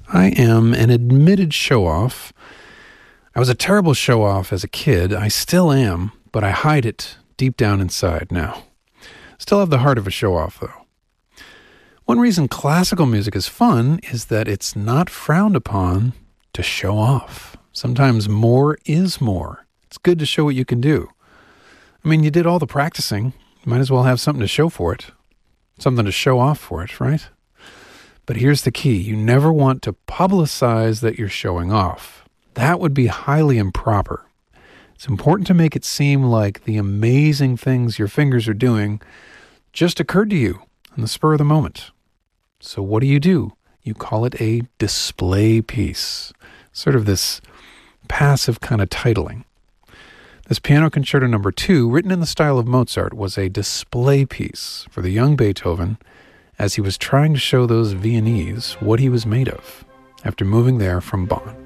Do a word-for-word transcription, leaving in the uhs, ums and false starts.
I am an admitted show-off. I was a terrible show-off as a kid. I still am, but I hide it deep down inside now. Still have the heart of a show-off, though. One reason classical music is fun is that it's not frowned upon to show off. Sometimes more is more. It's good to show what you can do. I mean, you did all the practicing. You might as well have something to show for it. Something to show off for it, right? But here's the key. You never want to publicize that you're showing off. That would be highly improper. It's important to make it seem like the amazing things your fingers are doing just occurred to you in the spur of the moment. So what do you do? You call it a display piece. Sort of this passive kind of titling. This Piano Concerto number two, written in the style of Mozart, was a display piece for the young Beethoven as he was trying to show those Viennese what he was made of after moving there from Bonn.